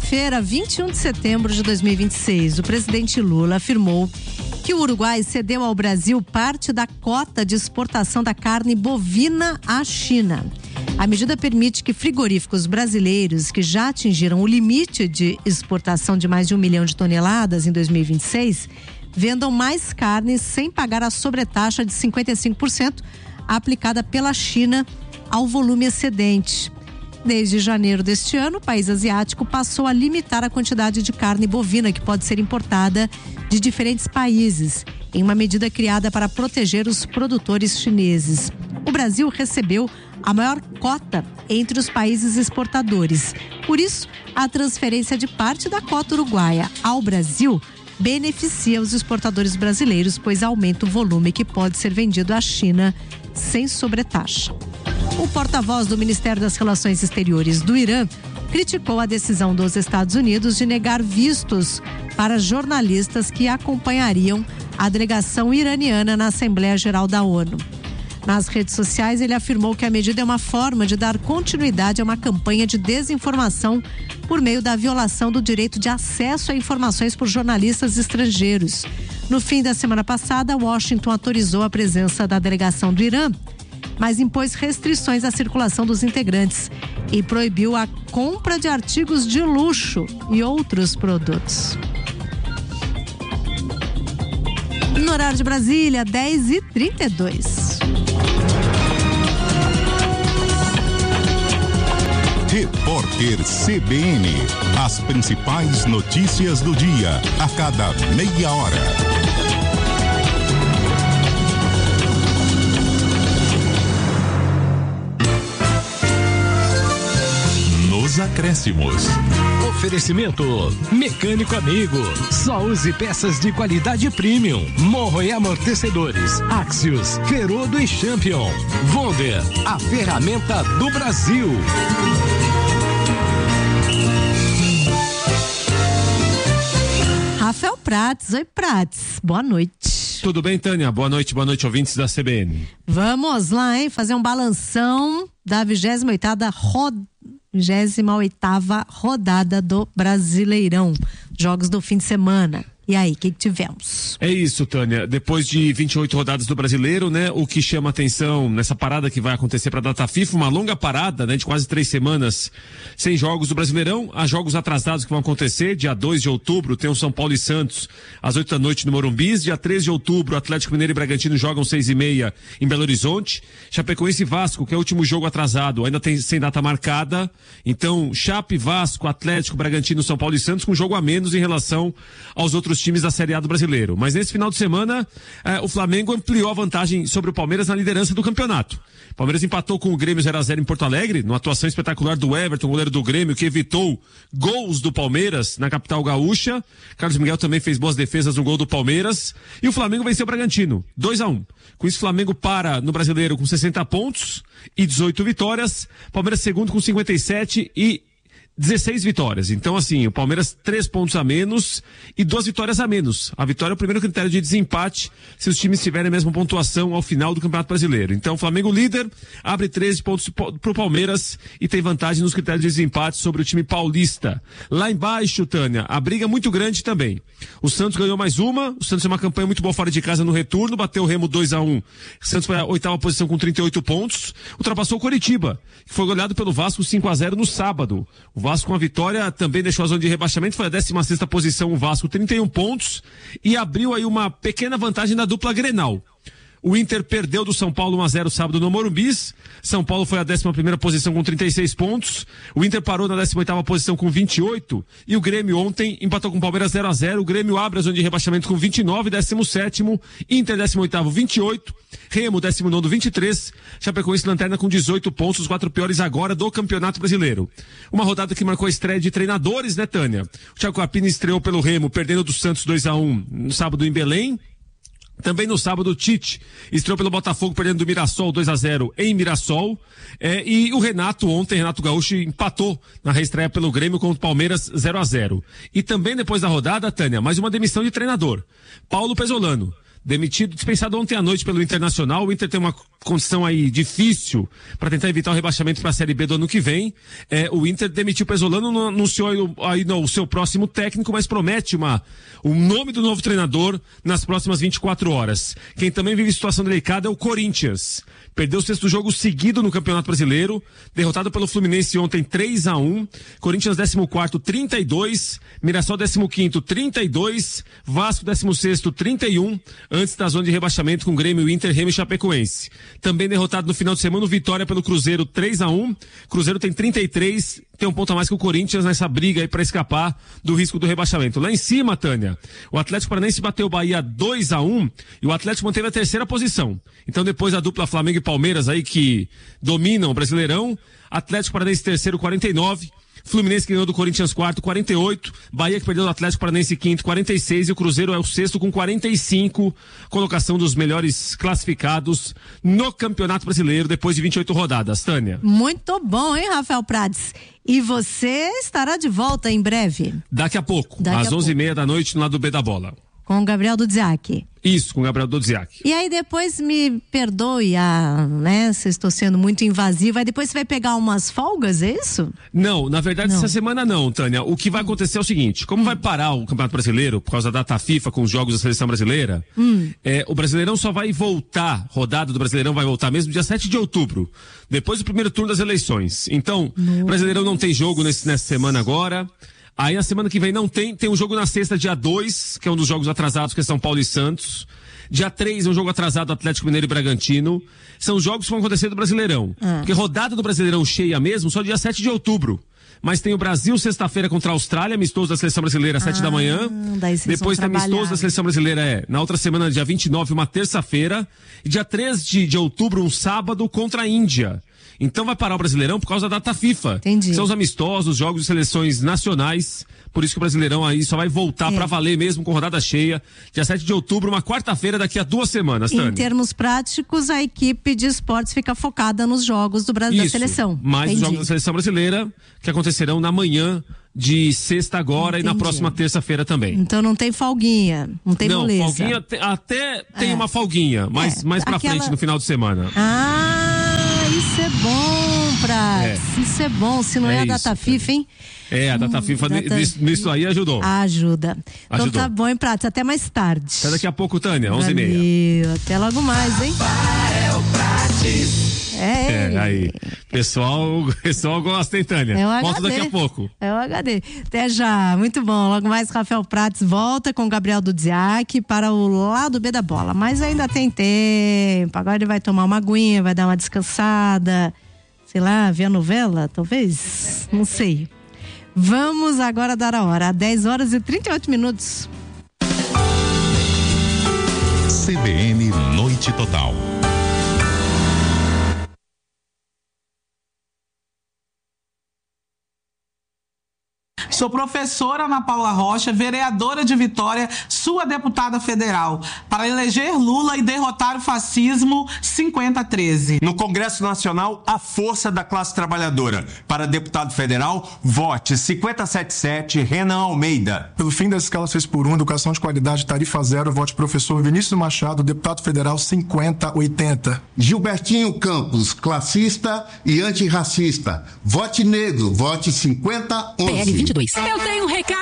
quinta-feira, 21 de setembro de 2026, o presidente Lula afirmou que o Uruguai cedeu ao Brasil parte da cota de exportação da carne bovina à China. A medida permite que frigoríficos brasileiros que já atingiram o limite de exportação de mais de 1 milhão de toneladas em 2026 vendam mais carne sem pagar a sobretaxa de 55% aplicada pela China ao volume excedente. Desde janeiro deste ano, o país asiático passou a limitar a quantidade de carne bovina que pode ser importada de diferentes países, em uma medida criada para proteger os produtores chineses. O Brasil recebeu a maior cota entre os países exportadores. Por isso, a transferência de parte da cota uruguaia ao Brasil beneficia os exportadores brasileiros, pois aumenta o volume que pode ser vendido à China sem sobretaxa. O porta-voz do Ministério das Relações Exteriores do Irã criticou a decisão dos Estados Unidos de negar vistos para jornalistas que acompanhariam a delegação iraniana na Assembleia Geral da ONU. Nas redes sociais, ele afirmou que a medida é uma forma de dar continuidade a uma campanha de desinformação por meio da violação do direito de acesso a informações por jornalistas estrangeiros. No fim da semana passada, Washington autorizou a presença da delegação do Irã, mas impôs restrições à circulação dos integrantes e proibiu a compra de artigos de luxo e outros produtos. No horário de Brasília, 10h32. Repórter CBN. As principais notícias do dia, a cada meia hora. Nos acréscimos. Oferecimento Mecânico Amigo. Só use peças de qualidade premium. Morro e amortecedores. Axios, Ferodo e Champion. Wonder, a ferramenta do Brasil. Rafael Prates. Oi, Prates. Boa noite. Tudo bem, Tânia? Boa noite, ouvintes da CBN. Vamos lá, hein? Fazer um balanção da 28ª rodada do Brasileirão. Jogos do fim de semana. E aí, o que tivemos? É isso, Tânia. Depois de 28 rodadas do Brasileiro, né? O que chama atenção nessa parada que vai acontecer para a data FIFA, uma longa parada, né? De quase 3 semanas sem jogos do Brasileirão. Há jogos atrasados que vão acontecer. Dia 2 de outubro tem o São Paulo e Santos às 8 da noite no Morumbi. Dia 13 de outubro, Atlético Mineiro e Bragantino jogam 6h30 em Belo Horizonte. Chapecoense e Vasco, que é o último jogo atrasado, ainda tem sem data marcada. Então, Chape, Vasco, Atlético, Bragantino, São Paulo e Santos com jogo a menos em relação aos outros times da Série A do Brasileiro. Mas nesse final de semana, o Flamengo ampliou a vantagem sobre o Palmeiras na liderança do campeonato. O Palmeiras empatou com o Grêmio 0x0 em Porto Alegre, numa atuação espetacular do Everton, goleiro do Grêmio, que evitou gols do Palmeiras na capital gaúcha. Carlos Miguel também fez boas defesas no gol do Palmeiras. E o Flamengo venceu o Bragantino, 2-1. Com isso, o Flamengo para no Brasileiro com 60 pontos e 18 vitórias. Palmeiras segundo com 57 e 16 vitórias. Então, assim, o Palmeiras 3 pontos a menos e 2 vitórias a menos. A vitória é o primeiro critério de desempate se os times tiverem a mesma pontuação ao final do Campeonato Brasileiro. Então, o Flamengo líder, abre 13 pontos pro Palmeiras e tem vantagem nos critérios de desempate sobre o time paulista. Lá embaixo, Tânia, a briga é muito grande também. O Santos ganhou mais uma. O Santos tem uma campanha muito boa fora de casa no retorno, bateu o Remo 2-1. O Santos foi a 8ª posição com 38 pontos. Ultrapassou o Coritiba, que foi goleado pelo Vasco 5-0 no sábado. O Vasco com a vitória também deixou a zona de rebaixamento, foi a 16ª posição o Vasco, 31 pontos, e abriu aí uma pequena vantagem da dupla Grenal. O Inter perdeu do São Paulo 1-0 sábado no Morumbi. São Paulo foi a 11ª posição com 36 pontos. O Inter parou na 18ª posição com 28. E o Grêmio ontem empatou com o Palmeiras 0-0. O Grêmio abre a zona de rebaixamento com 29, 17º. Inter 18º, 28. Remo 19º, 23. Chapecoense lanterna com 18 pontos, os 4 piores agora do Campeonato Brasileiro. Uma rodada que marcou a estreia de treinadores, né, Tânia? O Thiago Capini estreou pelo Remo, perdendo do Santos 2-1 no sábado em Belém. Também no sábado, o Tite estreou pelo Botafogo, perdendo do Mirassol 2-0 em Mirassol. E o Renato Gaúcho, empatou na reestreia pelo Grêmio contra o Palmeiras 0-0. E também depois da rodada, Tânia, mais uma demissão de treinador. Paulo Pesolano, dispensado ontem à noite pelo Internacional. O Inter tem uma condição aí difícil para tentar evitar o rebaixamento para a Série B do ano que vem. O Inter demitiu o Pesolano, não anunciou aí o seu próximo técnico, mas promete o nome do novo treinador nas próximas 24 horas. Quem também vive situação delicada é o Corinthians. Perdeu o 6º jogo seguido no Campeonato Brasileiro, derrotado pelo Fluminense ontem 3-1, Corinthians 14º 32, Mirassol 15º 32, Vasco 16º 31, antes da zona de rebaixamento com Grêmio, Inter, Remo e Chapecoense. Também derrotado no final de semana, vitória pelo Cruzeiro 3-1, Cruzeiro tem 33, tem um ponto a mais que o Corinthians nessa briga aí para escapar do risco do rebaixamento. Lá em cima, Tânia, o Atlético Paranaense bateu o Bahia 2-1 e o Atlético manteve a 3ª posição. Então depois a dupla Flamengo e Palmeiras aí que dominam o Brasileirão, Atlético Paranaense 3º 49, Fluminense que ganhou do Corinthians 4º 48, Bahia que perdeu do Atlético Paranaense 5º 46 e o Cruzeiro é o 6º com 45, colocação dos melhores classificados no Campeonato Brasileiro depois de 28 rodadas. Tânia. Muito bom, hein, Rafael Prades? E você estará de volta em breve? Daqui a pouco, às 11h30 da noite no lado do B da Bola. Com o Gabriel Dudziak. Isso, com o Gabriel Dudziak. E aí depois me perdoe, se estou sendo muito invasiva, aí depois você vai pegar umas folgas, é isso? Não, na verdade essa semana não, Tânia. O que vai acontecer é o seguinte, como vai parar o Campeonato Brasileiro por causa da data FIFA com os jogos da Seleção Brasileira, o Brasileirão só vai voltar, rodada do Brasileirão vai voltar mesmo dia 7 de outubro, depois do primeiro turno das eleições. Então, o Brasileirão não tem jogo nessa semana agora. Aí a semana que vem não tem um jogo na sexta, dia 2, que é um dos jogos atrasados, que é São Paulo e Santos. Dia 3 é um jogo atrasado, Atlético Mineiro e Bragantino. São jogos que vão acontecer do Brasileirão. Porque rodada do Brasileirão cheia mesmo, só dia 7 de outubro. Mas tem o Brasil sexta-feira contra a Austrália, amistoso da Seleção Brasileira às 7 da manhã. Depois tem amistoso da Seleção Brasileira, na outra semana, dia 29, uma terça-feira. E dia 3 de outubro, um sábado, contra a Índia. Então vai parar o Brasileirão por causa da data FIFA. Entendi. São os amistosos, jogos de seleções nacionais. Por isso que o Brasileirão aí só vai voltar pra valer mesmo com rodada cheia. Dia 7 de outubro, uma quarta-feira, daqui a 2 semanas, Tânia. Em termos práticos, a equipe de esportes fica focada nos jogos do Brasil, da seleção. Mais os jogos da Seleção Brasileira, que acontecerão na manhã de sexta agora. Entendi. E na próxima terça-feira também. Então não tem folguinha, não tem moleza. Não, folguinha até tem uma folguinha, mas mais pra frente, no final de semana. Isso é bom, Prats. Isso é bom, se não é a data FIFA, hein? A data FIFA nisso aí ajudou. Ajuda. Então tá bom, hein, Prats? Até mais tarde. Até daqui a pouco, Tânia, 11h30. Até logo mais, hein? Rafael Prats. Aí. Pessoal gosta, hein, Tânia? Volta daqui a pouco. É o HD. Até já. Muito bom. Logo mais, Rafael Prats volta com o Gabriel Dudziak para o lado B da bola. Mas ainda tem tempo. Agora ele vai tomar uma aguinha, vai dar uma descansada. Sei lá, ver a novela, talvez? Não sei. Vamos agora dar a hora. 10h38. CBN Noite Total. Sou professora Ana Paula Rocha, vereadora de Vitória, sua deputada federal, para eleger Lula e derrotar o fascismo 50-13. No Congresso Nacional, a força da classe trabalhadora. Para deputado federal, vote 577 Renan Almeida. Pelo fim das escalas 6x1, educação de qualidade, tarifa zero, vote professor Vinícius Machado, deputado federal 5080. Gilbertinho Campos, classista e antirracista. Vote negro, vote 5011. PL 22. Eu tenho um recado